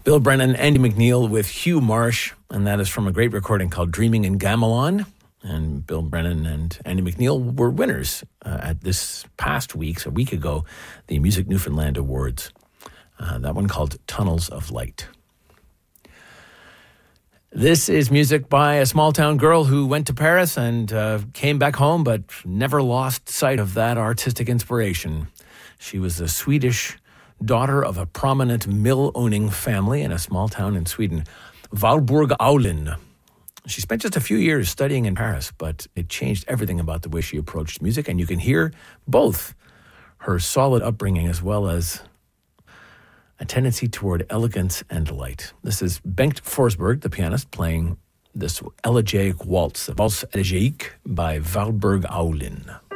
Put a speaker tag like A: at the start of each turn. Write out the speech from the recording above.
A: Bill Brennan, Andy McNeil with Hugh Marsh, and that is from a great recording called Dreaming in Gamelon. And Bill Brennan and Andy McNeil were winners at this past week, a week ago, the Music Newfoundland Awards. That one called Tunnels of Light. This is music by a small-town girl who went to Paris and came back home, but never lost sight of that artistic inspiration. She was a Swedish daughter of a prominent mill-owning family in a small town in Sweden, Valborg Aulin. She spent just a few years studying in Paris, but it changed everything about the way she approached music, and you can hear both her solid upbringing as well as a tendency toward elegance and delight. This is Bengt Forsberg, the pianist, playing this elegiac waltz, Valse Elegiaque by Valborg Aulin.